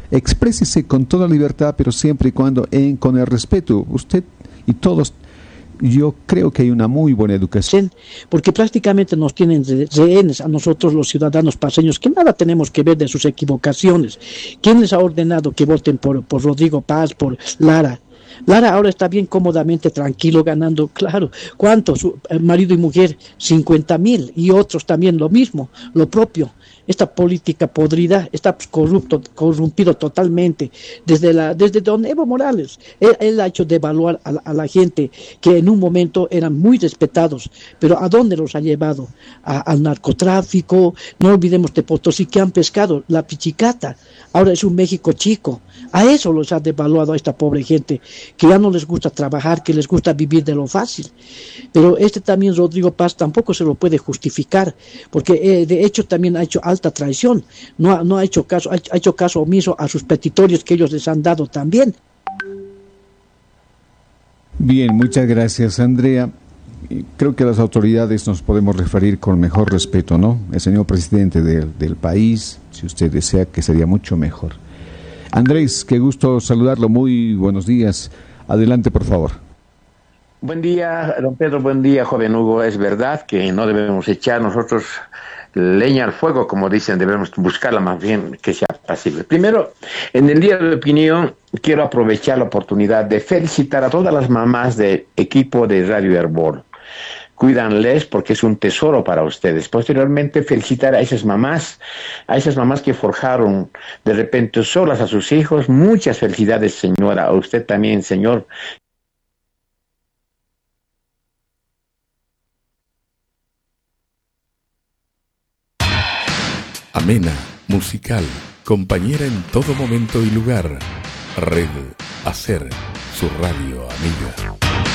Exprésese con toda libertad, pero siempre y cuando con el respeto. Usted y todos, yo creo que hay una muy buena educación. Porque prácticamente nos tienen rehenes a nosotros los ciudadanos paseños, que nada tenemos que ver de sus equivocaciones. ¿Quién les ha ordenado que voten por Rodrigo Paz, por Lara? Lara ahora está bien cómodamente tranquilo ganando, claro. ¿Cuánto? Su marido y mujer, 50,000, y otros también lo mismo, lo propio. Esta política podrida está corrompido totalmente desde don Evo Morales. Él ha hecho devaluar a la gente que en un momento eran muy respetados, pero ¿a dónde los ha llevado? Al narcotráfico. No olvidemos de Potosí, que han pescado la pichicata. Ahora es un México chico. A eso los ha devaluado a esta pobre gente, que ya no les gusta trabajar, que les gusta vivir de lo fácil. Pero también Rodrigo Paz tampoco se lo puede justificar, porque de hecho también ha hecho alta traición. No ha hecho caso, ha hecho caso omiso a sus petitorios que ellos les han dado también. Bien, muchas gracias, Andrea. Creo que a las autoridades nos podemos referir con mejor respeto, ¿no? El señor presidente del país, si usted desea, que sería mucho mejor. Andrés, qué gusto saludarlo, muy buenos días. Adelante, por favor. Buen día, don Pedro, buen día, joven Hugo. Es verdad que no debemos echar nosotros leña al fuego, como dicen, debemos buscarla más bien que sea pasible. Primero, en el día de opinión, quiero aprovechar la oportunidad de felicitar a todas las mamás del equipo de Radio Hervor. Cuídanles porque es un tesoro para ustedes. Posteriormente, felicitar a esas mamás que forjaron de repente solas a sus hijos. Muchas felicidades, señora. A usted también, señor. Amena, musical, compañera en todo momento y lugar. Red Hacer, su radio amiga.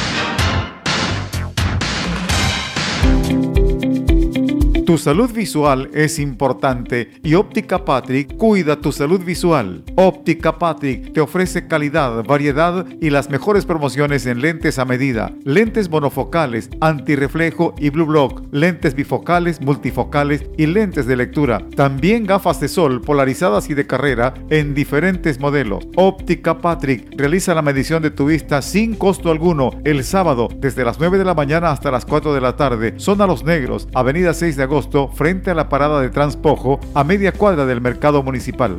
Tu salud visual es importante y Óptica Patrick cuida tu salud visual. Óptica Patrick te ofrece calidad, variedad y las mejores promociones en lentes a medida, lentes monofocales, antirreflejo y Blue Block, lentes bifocales, multifocales y lentes de lectura. También gafas de sol polarizadas y de carrera en diferentes modelos. Óptica Patrick realiza la medición de tu vista sin costo alguno el sábado desde las 9 de la mañana hasta las 4 de la tarde. Zona Los Negros, Avenida 6 de agosto, frente a la parada de Transpojo, a media cuadra del mercado municipal.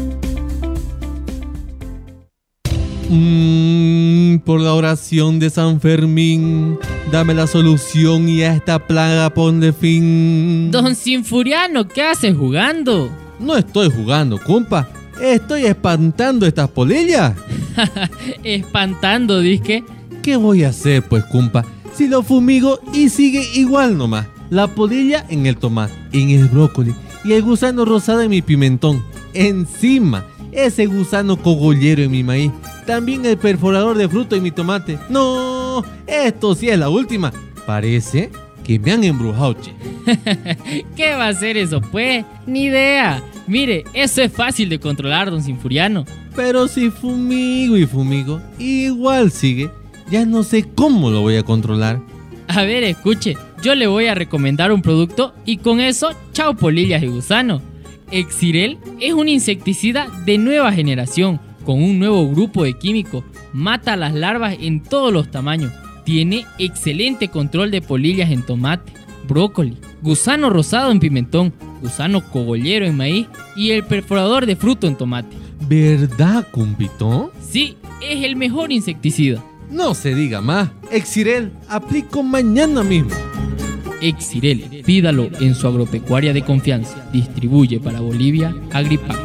Por la oración de San Fermín, dame la solución y a esta plaga ponle fin. Don Sinfuriano, ¿qué haces jugando? No estoy jugando, compa. Estoy espantando estas polillas. Espantando, dizque. ¿Qué voy a hacer, pues, compa? Si lo fumigo y sigue igual nomás. La polilla en el tomate, en el brócoli y el gusano rosado en mi pimentón. Encima, ese gusano cogollero en mi maíz. También el perforador de fruto en mi tomate. No, esto sí es la última. Parece que me han embrujado, che. ¿Qué va a hacer eso, pues? Ni idea. Mire, eso es fácil de controlar, don Sinfuriano. Pero si fumigo y fumigo, igual sigue. Ya no sé cómo lo voy a controlar. A ver, escuche, yo le voy a recomendar un producto y con eso, chao polillas y gusanos. Exirel es un insecticida de nueva generación, con un nuevo grupo de químicos. Mata a las larvas en todos los tamaños. Tiene excelente control de polillas en tomate, brócoli, gusano rosado en pimentón, gusano cogollero en maíz y el perforador de fruto en tomate. ¿Verdad, compito? Sí, es el mejor insecticida. No se diga más. Exirel, aplico mañana mismo. Exirel, pídalo en su agropecuaria de confianza. Distribuye para Bolivia Agripac.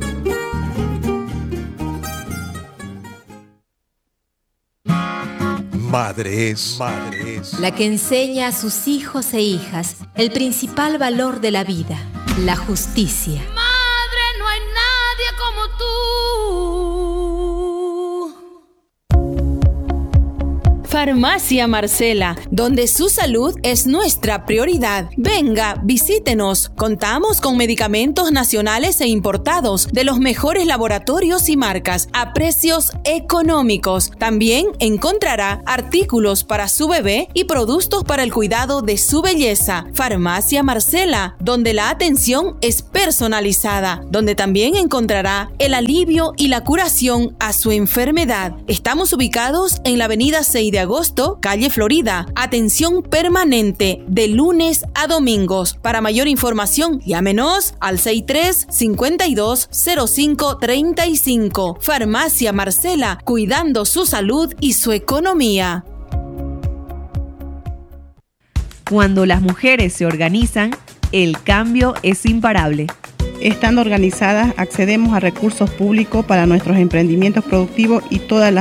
Madre es la que enseña a sus hijos e hijas el principal valor de la vida, la justicia. Madre, no hay nadie como tú. Farmacia Marcela, donde su salud es nuestra prioridad. Venga, visítenos. Contamos con medicamentos nacionales e importados de los mejores laboratorios y marcas a precios económicos. También encontrará artículos para su bebé y productos para el cuidado de su belleza. Farmacia Marcela, donde la atención es personalizada, donde también encontrará el alivio y la curación a su enfermedad. Estamos ubicados en la avenida 6 de agosto, calle Florida. Atención permanente de lunes a domingos. Para mayor información, llámenos al 63-52-05-35. Farmacia Marcela, cuidando su salud y su economía. Cuando las mujeres se organizan, el cambio es imparable. Estando organizadas, accedemos a recursos públicos para nuestros emprendimientos productivos y todas las